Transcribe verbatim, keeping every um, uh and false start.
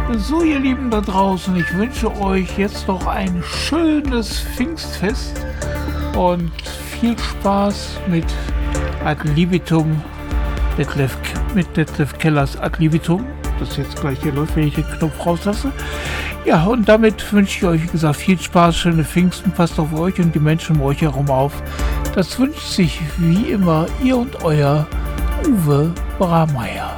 So, ihr Lieben da draußen, ich wünsche euch jetzt noch ein schönes Pfingstfest und viel Spaß mit Ad libitum, Detlef, mit Detlef Kellers Ad libitum. Das jetzt gleich hier läuft, wenn ich den Knopf rauslasse. Ja, und damit wünsche ich euch, wie gesagt, viel Spaß, schöne Pfingsten, passt auf euch und die Menschen um euch herum auf. Das wünscht sich wie immer ihr und euer Uwe Brameier.